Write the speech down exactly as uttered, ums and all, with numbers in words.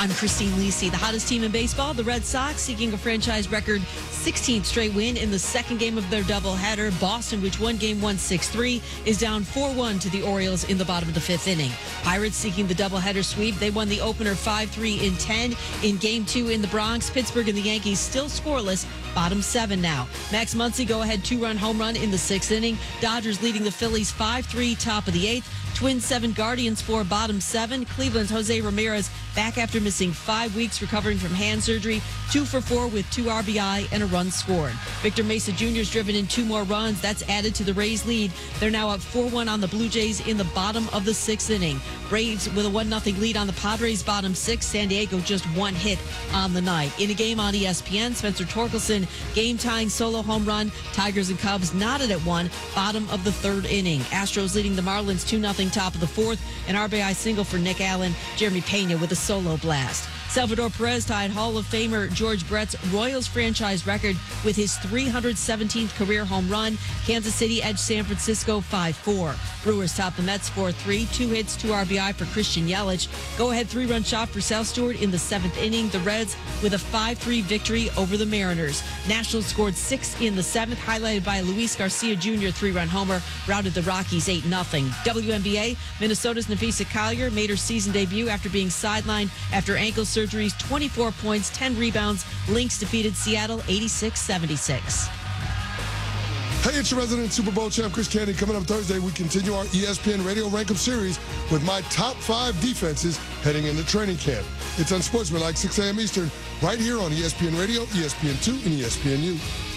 I'm Christine Lisi. The hottest team in baseball, the Red Sox, seeking a franchise record sixteenth straight win in the second game of their doubleheader. Boston, which won game one six three, is down four one to the Orioles in the bottom of the fifth inning. Pirates seeking the doubleheader sweep. They won the opener five three in ten. In game two in the Bronx, Pittsburgh and the Yankees still scoreless, bottom seven now. Max Muncy go-ahead two-run home run in the sixth inning. Dodgers leading the Phillies five three, top of the eighth. Twins seven, Guardians four, bottom seven. Cleveland's Jose Ramirez back after missing five weeks, recovering from hand surgery. Two for four with two R B I and a run scored. Victor Mesa Junior's driven in two more runs. That's added to the Rays' lead. They're now up four one on the Blue Jays in the bottom of the sixth inning. Braves with a one nothing lead on the Padres, bottom six. San Diego just one hit on the night. In a game on E S P N, Spencer Torkelson game-tying solo home run. Tigers and Cubs knotted at one, bottom of the third inning. Astros leading the Marlins two nothing, top of the fourth. An R B I single for Nick Allen. Jeremy Pena with a solo blast. Salvador Perez tied Hall of Famer George Brett's Royals franchise record with his three hundred seventeenth career home run. Kansas City edged San Francisco five four. Brewers top the Mets four three. Two hits, two R B I for Christian Yelich. Go-ahead three-run shot for Sal Stewart in the seventh inning. The Reds with a five three victory over the Mariners. Nationals scored six in the seventh, highlighted by Luis Garcia Junior three-run homer, routed the Rockies eight nothing. W N B A, Minnesota's Nafisa Collier made her season debut after being sidelined after ankle surgery. twenty-four points, ten rebounds. Lynx defeated Seattle eighty-six seventy-six. Hey, it's your resident Super Bowl champ, Chris Candy. Coming up Thursday, we continue our E S P N Radio Rank-Up series with my top five defenses heading into training camp. It's Unsportsmanlike, six a.m. Eastern, right here on E S P N Radio, E S P N two, and E S P N U.